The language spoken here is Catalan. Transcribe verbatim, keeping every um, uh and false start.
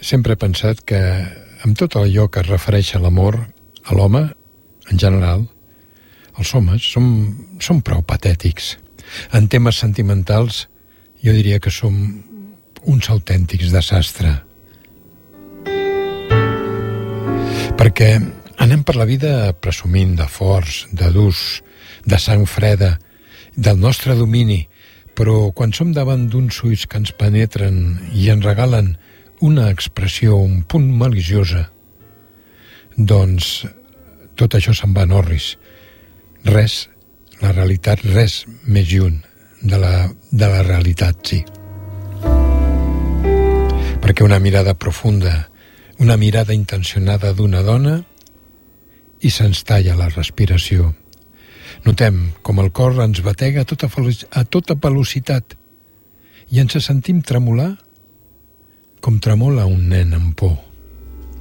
sempre he pensat que amb tot allò que es refereix a l'amor, a l'home, en general, els homes som, som prou patètics. En temes sentimentals, jo diria que som uns autèntics desastres. Perquè anem per la vida presumint de forts, de durs, de sang freda, del nostre domini, però quan som davant d'uns ulls que ens penetren i ens regalen una expressió un punt maliciosa, doncs tot això se'n va en orris. Res, la realitat, res més lluny de la, de la realitat, sí. Perquè una mirada profunda, una mirada intencionada d'una dona i se'ns talla la respiració. Notem com el cor ens batega a tota, a tota velocitat i ens sentim tremolar com tremola un nen amb por.